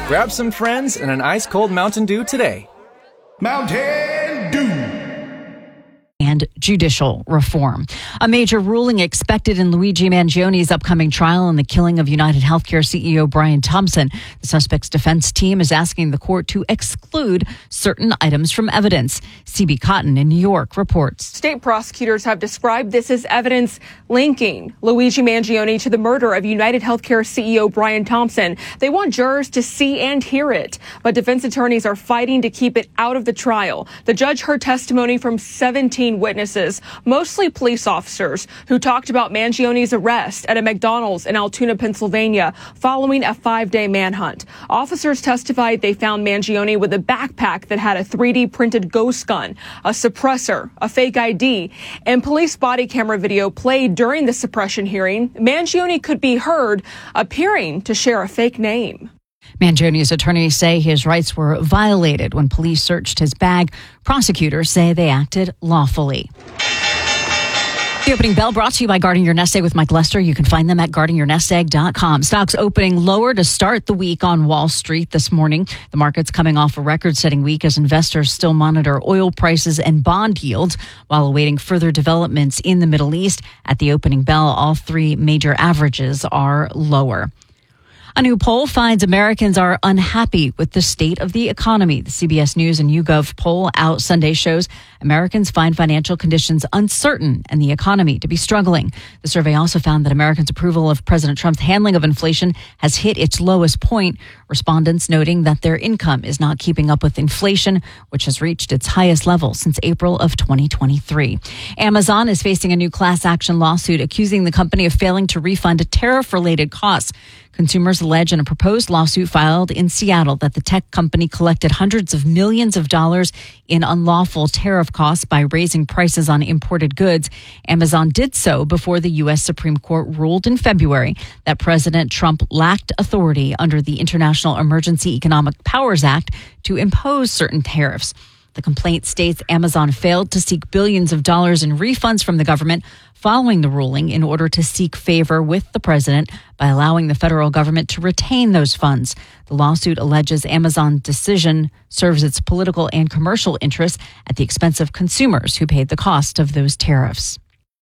Grab some friends and an ice-cold Mountain Dew today. Mountain Dew. And judicial reform. A major ruling expected in Luigi Mangioni's upcoming trial in the killing of United Healthcare CEO Brian Thompson. The suspect's defense team is asking the court to exclude certain items from evidence. CB Cotton in New York reports. State prosecutors have described this as evidence linking Luigi Mangioni to the murder of United Healthcare CEO Brian Thompson. They want jurors to see and hear it, but defense attorneys are fighting to keep it out of the trial. The judge heard testimony from 17 witnesses, mostly police officers, who talked about Mangioni's arrest at a McDonald's in Altoona, Pennsylvania, following a 5-day manhunt. Officers testified they found Mangioni with a backpack that had a 3D printed ghost gun, a suppressor, a fake ID, and police body camera video played during the suppression hearing. Mangioni could be heard appearing to share a fake name. Mangioni's attorneys say his rights were violated when police searched his bag. Prosecutors say they acted lawfully. The opening bell brought to you by Guarding Your Nest Egg with Mike Lester. You can find them at guardingyournestegg.com. Stocks opening lower to start the week on Wall Street this morning. The market's coming off a record-setting week as investors still monitor oil prices and bond yields while awaiting further developments in the Middle East. At the opening bell, all three major averages are lower. A new poll finds Americans are unhappy with the state of the economy. The CBS News and YouGov poll out Sunday shows Americans find financial conditions uncertain and the economy to be struggling. The survey also found that Americans' approval of President Trump's handling of inflation has hit its lowest point, respondents noting that their income is not keeping up with inflation, which has reached its highest level since April of 2023. Amazon is facing a new class action lawsuit accusing the company of failing to refund tariff-related costs. Consumers allege in a proposed lawsuit filed in Seattle that the tech company collected hundreds of millions of dollars in unlawful tariff costs by raising prices on imported goods. Amazon did so before the U.S. Supreme Court ruled in February that President Trump lacked authority under the International Emergency Economic Powers Act to impose certain tariffs. The complaint states Amazon failed to seek billions of dollars in refunds from the government following the ruling in order to seek favor with the president by allowing the federal government to retain those funds. The lawsuit alleges Amazon's decision serves its political and commercial interests at the expense of consumers who paid the cost of those tariffs.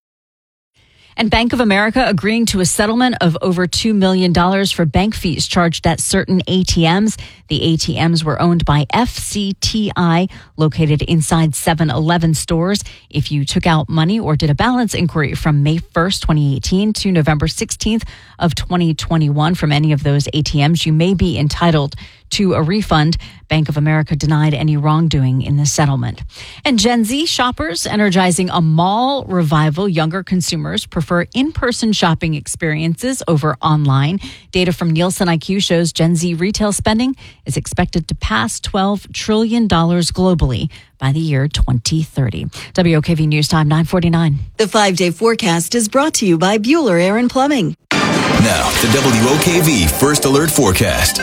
And Bank of America agreeing to a settlement of over $2 million for bank fees charged at certain ATMs. The ATMs were owned by FCTI, located inside 7-Eleven stores. If you took out money or did a balance inquiry from May 1st, 2018 to November 16th of 2021 from any of those ATMs, you may be entitled to a refund. Bank of America denied any wrongdoing in the settlement. And Gen Z shoppers energizing a mall revival. Younger consumers prefer in-person shopping experiences over online. Data from Nielsen IQ shows Gen Z retail spending is expected to pass $12 trillion globally by the year 2030. WOKV News Time 9:49. The 5-day forecast is brought to you by Bueller Air and Plumbing. Now, the WOKV First Alert Forecast.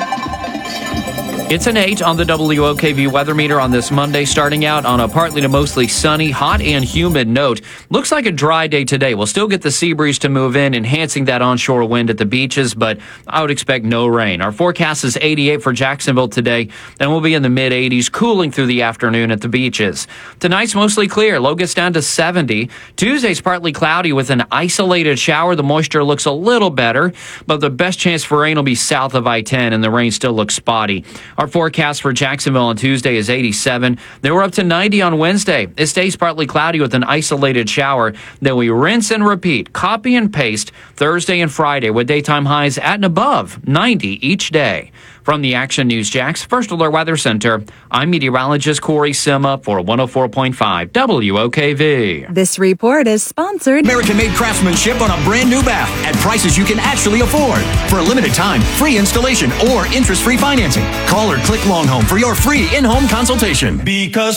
It's an 8 on the WOKV weather meter on this Monday, starting out on a partly to mostly sunny, hot and humid note. Looks like a dry day today. We'll still get the sea breeze to move in, enhancing that onshore wind at the beaches, but I would expect no rain. Our forecast is 88 for Jacksonville today, and we'll be in the mid-80s, cooling through the afternoon at the beaches. Tonight's mostly clear. Low gets down to 70. Tuesday's partly cloudy with an isolated shower. The moisture looks a little better, but the best chance for rain will be south of I-10, and the rain still looks spotty. Our forecast for Jacksonville on Tuesday is 87. Then we're up to 90 on Wednesday. It stays partly cloudy with an isolated shower. Then we rinse and repeat, copy and paste Thursday and Friday with daytime highs at and above 90 each day. From the Action News Jax First Alert Weather Center, I'm meteorologist Corey Sima for 104.5 WOKV. This report is sponsored. American-made craftsmanship on a brand new bath at prices you can actually afford. For a limited time, free installation or interest-free financing. Call or click Longhome for your free in-home consultation. Because